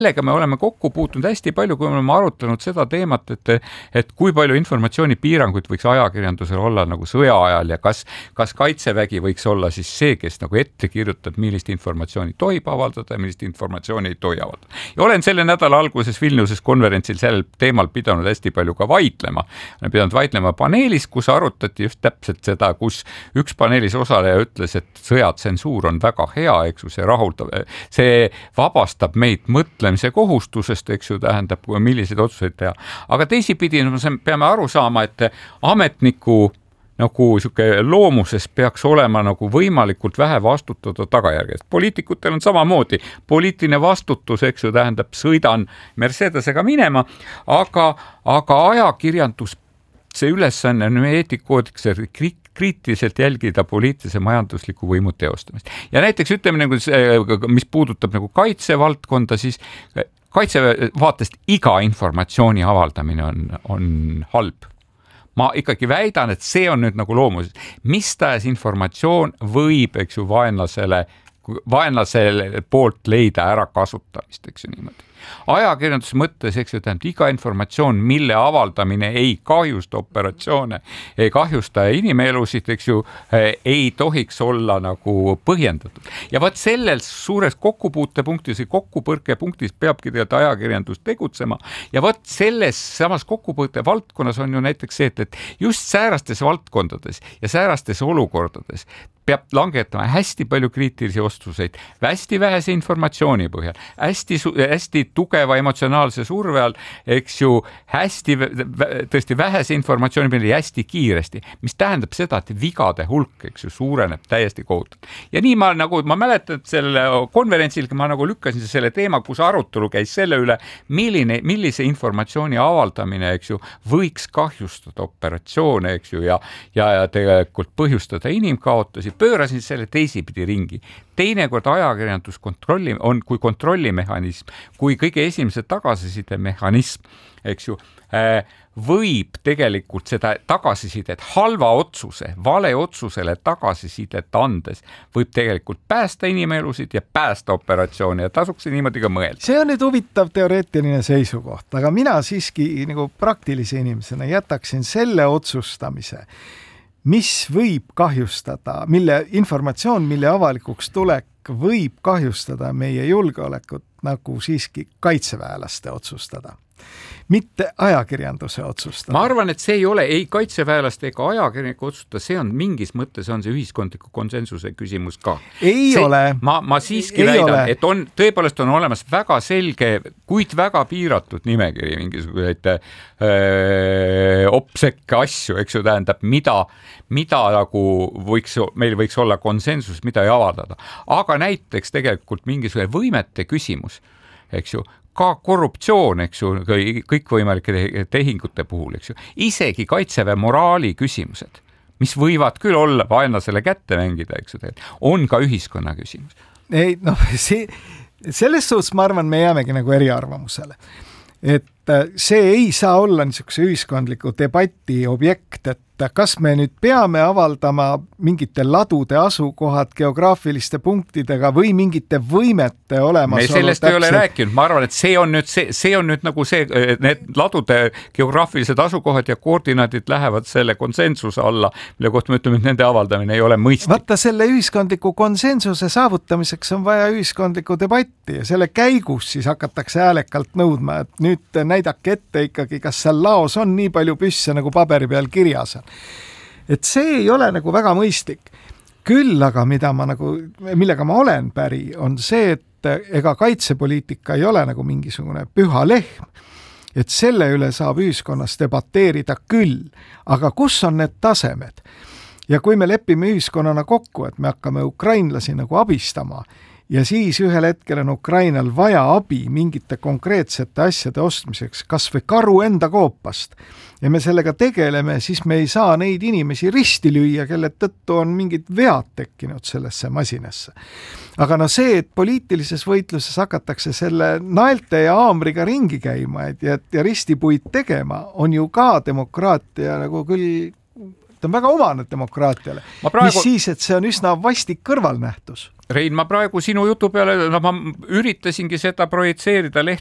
sellega me oleme kokku puutunud hästi palju, kui me oleme arutanud seda teemat, et kui palju informatsioonipiiranguid võiks ajakirjandusel olla nagu sõja ajal ja kas Kaitsevägi võiks olla siis see, kes nagu ette kirjutab, millist informatsiooni tohib avaldada ja millist informatsiooni ei tohi avaldada. Ja olen selle nädala alguses Vilniuses konverentsil sellel teemal pidanud hästi palju ka vaidlema. Olen pidanud vaidlema paneelis, kus arutati just täpselt seda, kus üks paneelis osaleja ütles, et sõjatsensuur on väga hea, eks ju, see rahuldab, see vabastab meid mõtlemise kohustusest, eks ju, tähendab, milliseid otsuseid teha. Aga teisipidi peame aru saama, et ametniku nagu siuke loomuses peaks olema nagu võimalikult vähe vastutada tagajärgedest. Poliitikutel on samamoodi. Poliitiline vastutus, eks ju, tähendab, sõidan Mercedesega minema, aga ajakirjandus, see ülesanne on eetikoodikse kriitiliselt jälgida poliitilise majandusliku võimu teostamist. Ja näiteks ütleme, mis puudutab nagu kaitsevaldkonda, siis kaitsevaatest iga informatsiooni avaldamine on halb. Ma ikkagi väidan, et see on nüüd nagu loomuses. Mis tahes informatsioon võib, eks ju, vaenlasele poolt leida ära kasutamist, eks ju niimoodi. Ajakirjanduse mõttes, eks ju, tähendab iga informatsioon, mille avaldamine ei kahjusta operatsioone, ei kahjusta inimelusid, eks ju, ei tohiks olla nagu põhjendatud. Ja võt selles suures kokkupuutepunktis või kokkupõrkepunktis peabki tegelikult ajakirjandus tegutsema. Ja võt selles samas kokkupõrke valdkonnas on ju näiteks see, et just säärastes valdkondades ja säärastes olukordades peab langetama hästi palju kriitilisi otsuseid, hästi vähese informatsiooni põhjal, hästi tugeva emotsionaalse surve all, eks ju, hästi tõesti vähese informatsiooni peale ja hästi kiiresti, mis tähendab seda, et vigade hulk, eks ju, suureneb täiesti kohutavalt. Ja nii ma mäletan, et selle konverentsil ma nagu lükkasin selle teema, kus arutelu käis selle üle, millise informatsiooni avaldamine, eks ju, võiks kahjustada operatsioone, eks ju, ja tegelikult põhjustada inimkaotusi, pöörasin selle teisipidi ringi. Teinekord ajakirjandus on kui kontrollimehhanism, kui kõige esimese tagasiside mehhanism, eks ju, võib tegelikult seda tagasisidet halva otsuse, vale otsusele tagasisidet andes, võib tegelikult päästa inimelusid ja päästa operatsiooni ja tasuks niimoodi ka mõelda. See on nüüd huvitav teoreetiline seisukoht, aga mina siiski nagu praktilise inimesena jätaksin selle otsustamise, mis võib kahjustada, mille informatsioon, mille avalikuks tulek võib kahjustada meie julgeolekut, nagu siiski kaitseväelaste otsustada, mitte ajakirjanduse otsustada. Ma arvan, et see ei ole ei kaitseväelaste ega ajakirjaniku otsustada, see on mingis mõttes on see ühiskondliku konsensuse küsimus ka. Ei ole. Ma siiski väidan, et tõepoolest on olemas väga selge, kuid väga piiratud nimekiri mingisuguseid opsekke asju, eks ju, tähendab, mida nagu meil võiks olla konsensus, mida ei avaldada. Aga näiteks tegelikult mingisugune võimete küsimus, eks ju, ka korruptsioon, eks ju, kõikvõimalike tehingute puhul, eks ju, isegi kaitseväe moraali küsimused, mis võivad küll olla vaenlasele kätte mängida, eks ju, on ka ühiskonna küsimus. Ei, selles suhtes ma arvan, me jäämegi nagu eriarvamusele. Et see ei saa olla niisuguse ühiskondliku debati objekt, et kas me nüüd peame avaldama mingite ladude asukohad geograafiliste punktidega või mingite võimete olemasolu. Me sellest ei ole rääkinud, ma arvan, et see on nüüd nagu see, need ladude geograafilised asukohad ja koordinaadid lähevad selle konsensuse alla, mille kohta me ütleme, et nende avaldamine ei ole mõistlik. Vaata, selle ühiskondliku konsensuse saavutamiseks on vaja ühiskondlikku debatti ja selle käigus siis hakatakse häälekalt nõudma, et nüüd näidake ette ikkagi, kas seal laos on nii palju püsse, nagu paberi peal kirjas on. Et see ei ole nagu väga mõistlik. Küll aga millega ma olen päri, on see, et ega kaitsepoliitika ei ole nagu mingisugune püha lehm. Et selle üle saab ühiskonnas debateerida küll, aga kus on need tasemed? Ja kui me lepime ühiskonnana kokku, et me hakkame ukrainlasi nagu abistama, ja siis ühel hetkel on Ukrainal vaja abi mingite konkreetsete asjade ostmiseks, kas või karu enda koopast. Ja me sellega tegeleme, siis me ei saa neid inimesi risti lüüa, kelle tõttu on mingid vead tekkinud sellesse masinasse. Aga see, et poliitilises võitluses hakatakse selle naelte ja aamriga ringi käima ja ristipuid tegema, on ju ka demokraatia nagu küll, ta on väga omane demokraatiale. Mis siis, et see on üsna vastik kõrvalnähtus. Rein, ma praegu sinu jutu peale, ma üritasingi seda projitseerida